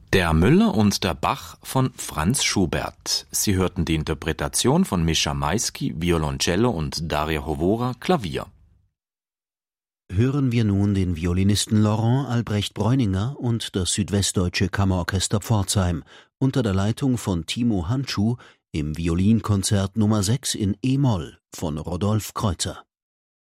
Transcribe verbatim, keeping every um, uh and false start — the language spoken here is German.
Der Müller und der Bach von Franz Schubert. Sie hörten die Interpretation von Mischa Maisky, Violoncello, und Daria Hovora, Klavier. Hören wir nun den Violinisten Laurent Albrecht Breuninger und das Südwestdeutsche Kammerorchester Pforzheim unter der Leitung von Timo Handschuh im Violinkonzert Nummer sechs in E-Moll von Rodolphe Kreutzer.